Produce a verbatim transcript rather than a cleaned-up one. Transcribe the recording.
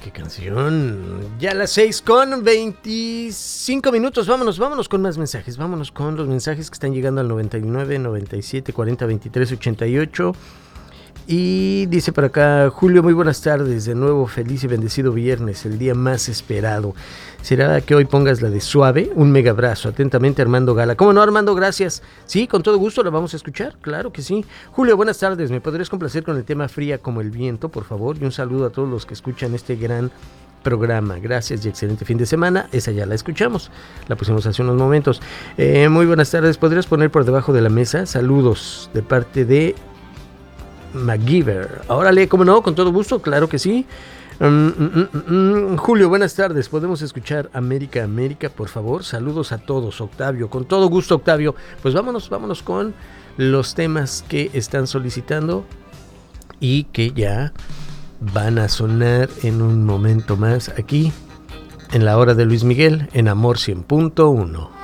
qué canción. Ya a las seis con veinticinco minutos. Vámonos, vámonos con más mensajes. Vámonos con los mensajes que están llegando al noventa y nueve, noventa y siete, cuarenta, veintitrés, ochenta y ocho. Y dice por acá, Julio, muy buenas tardes. De nuevo, feliz y bendecido viernes, el día más esperado. ¿Será que hoy pongas la de Suave? Un mega abrazo. Atentamente, Armando Gala. ¿Cómo no, Armando? Gracias. Sí, con todo gusto la vamos a escuchar. Claro que sí. Julio, buenas tardes. ¿Me podrías complacer con el tema Fría como el viento, por favor? Y un saludo a todos los que escuchan este gran programa. Gracias y excelente fin de semana. Esa ya la escuchamos. La pusimos hace unos momentos. Eh, muy buenas tardes. ¿Podrías poner por debajo de la mesa? Saludos de parte de MacGyver. Órale, ¿cómo no? Con todo gusto, claro que sí. Um, um, um, um. Julio, buenas tardes. ¿Podemos escuchar América, América, por favor? Saludos a todos, Octavio. Con todo gusto, Octavio. Pues vámonos, vámonos con los temas que están solicitando y que ya van a sonar en un momento más aquí, en la hora de Luis Miguel, en Amor cien punto uno.